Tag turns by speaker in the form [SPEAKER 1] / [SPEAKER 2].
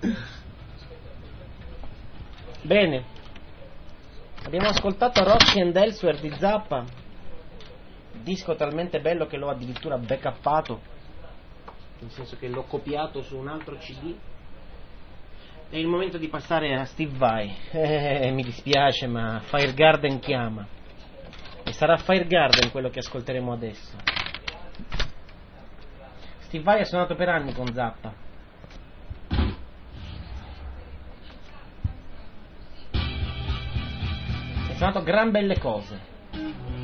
[SPEAKER 1] Bene, abbiamo ascoltato Rocky and Elsewhere di Zappa, disco talmente bello che l'ho addirittura backuppato, nel senso che l'ho copiato su un altro CD. È il momento di passare a Steve Vai. Mi dispiace, ma Fire Garden chiama, e sarà Fire Garden quello che ascolteremo adesso. Steve Vai ha suonato per anni con Zappa. Ha suonato gran belle cose.